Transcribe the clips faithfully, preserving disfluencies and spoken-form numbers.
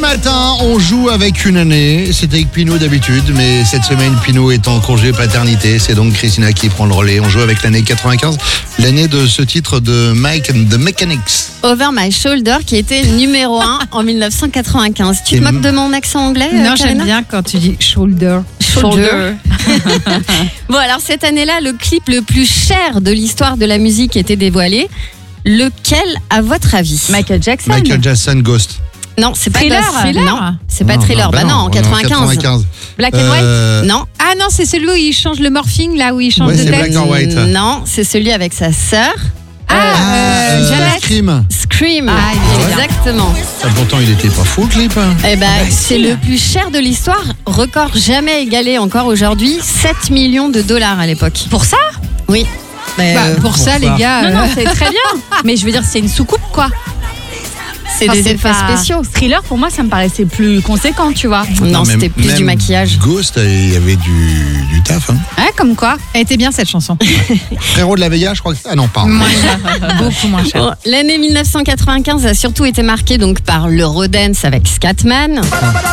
matin, on joue avec une année. C'était avec Pinot d'habitude, mais cette semaine, Pinot est en congé paternité. C'est donc Christina qui prend le relais. On joue avec l'année quatre-vingt-quinze, l'année de ce titre de Mike and the Mechanics. Over My Shoulder, qui était numéro un en dix-neuf cent quatre-vingt-quinze. Tu te Et moques m- de mon accent anglais? Non, euh, j'aime Karina bien quand tu dis shoulder. Shoulder. Bon, alors cette année-là, le clip le plus cher de l'histoire de la musique était dévoilé. Lequel, à votre avis? Michael Jackson. Michael Jackson Ghost. Non, c'est pas Thriller. Ghost. Thriller. Non, c'est pas Non, Thriller. non, bah non, en on est en quatre-vingt-quinze. quatre-vingt-quinze. Black and White. Euh, Non, Ah non, c'est celui où il change le morphing, là où il change Ouais, de c'est tête. Black and White. non, c'est celui avec sa sœur. Ah, euh, euh, Janet. Scream. Scream. Ah, il est bien. Exactement. Ah, pourtant, il était pas fou le clip. hein. Eh ben, bah, c'est si. le plus cher de l'histoire, record jamais égalé encore aujourd'hui, sept millions de dollars à l'époque. Pour ça Oui. Mais, Bah, euh, Pour ça, pour ça. les gars. Non, non, c'est très bien. Mais je veux dire, c'est une soucoupe, quoi. c'est Enfin, des c'est effets pas- spéciaux. Thriller, pour moi, ça me paraissait plus conséquent, tu vois. Non, mais c'était plus même du maquillage. Ghost, il y avait du, du taf. Hein. Ouais, comme quoi. Elle était bien, cette chanson. Frérot de la Vega, je crois que. Ah non, pardon. Moins cher. Beaucoup moins cher. Bon, l'année dix-neuf cent quatre-vingt-quinze a surtout été marquée donc par l'Eurodance avec Scatman.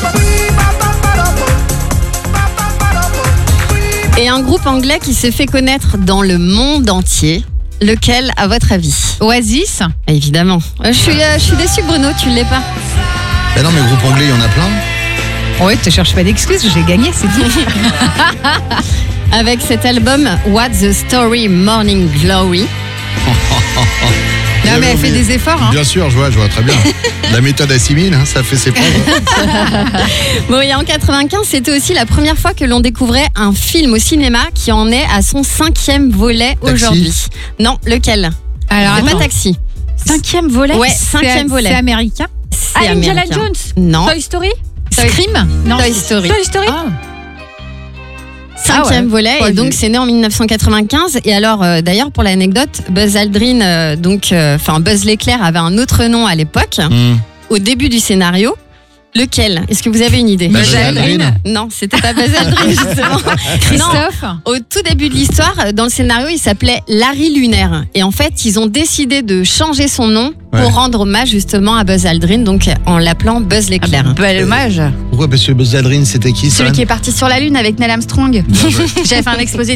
Et un groupe anglais qui s'est fait connaître dans le monde entier. Lequel, à votre avis? Oasis. Évidemment. Euh, Je suis, euh, je suis déçue, Bruno, tu l'es pas. Ben non, mais groupe anglais, il y en a plein. Ouais, te cherche pas d'excuses, j'ai gagné, c'est tout. Avec cet album What's the Story Morning Glory. Non, mais elle fait des efforts, hein. Bien sûr, je vois, je vois très bien. La méthode assimile, hein, ça fait ses preuves. Bon, et en quatre-vingt-quinze, c'était aussi la première fois que l'on découvrait un film au cinéma qui en est à son cinquième volet Taxi. aujourd'hui. Non, lequel? Alors, C'est pas attends. Taxi. Cinquième volet. Ouais, C'est- cinquième volet. C'est américain. C'est Ah, Indiana américain. Jones. Non. Toy Story. Toy- Scream. Non. Toy Story. Toy Story. Cinquième Ah ouais. volet, Pas et donc vu. c'est né en dix-neuf cent quatre-vingt-quinze. Et alors, euh, d'ailleurs, pour l'anecdote, Buzz Aldrin, euh, donc, enfin Buzz l'éclair avait un autre nom à l'époque, Hmm. au début du scénario. Lequel? Est-ce que vous avez une idée? Buzz Aldrin. Non, c'était pas Buzz Aldrin, justement. Christophe. Non, au tout début de l'histoire, dans le scénario, il s'appelait Larry Lunaire. Et en fait, ils ont décidé de changer son nom pour Ouais. rendre hommage justement à Buzz Aldrin, donc en l'appelant Buzz l'éclair. Bel hommage. Pourquoi? Parce que Buzz Aldrin, c'était qui ça? Celui qui est parti sur la Lune avec Neil Armstrong. Bien joué. J'avais fait un exposé